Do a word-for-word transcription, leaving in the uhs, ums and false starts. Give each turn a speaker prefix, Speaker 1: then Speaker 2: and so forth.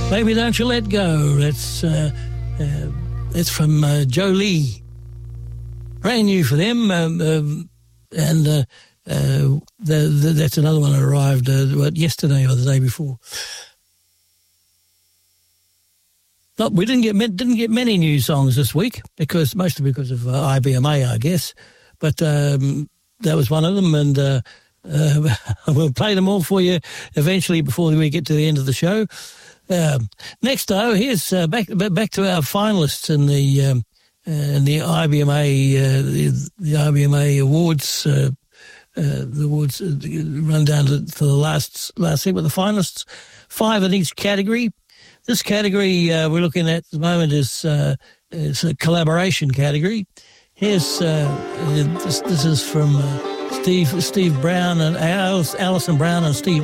Speaker 1: Baby, Don't You Let Go. That's uh, uh, that's from uh, Joe Lee. Brand new for them, um, um, and uh, uh, the, the, that's another one that arrived uh, what, yesterday or the day before. No, we didn't get didn't get many new songs this week because mostly because of uh, I B M A, I guess. But um, that was one of them, and uh, uh, we'll play them all for you eventually before we get to the end of the show. Um, next, though, here's uh, back back to our finalists in the um, uh, in the I B M A uh, the, the I B M A awards. Uh, uh, the awards uh, run down to, to the last last thing with the finalists, five in each category. This category uh, we're looking at at the moment is, uh, is a collaboration category. Here's uh, this, this is from uh, Steve Steve Brown and Alice, Alison Brown and Steve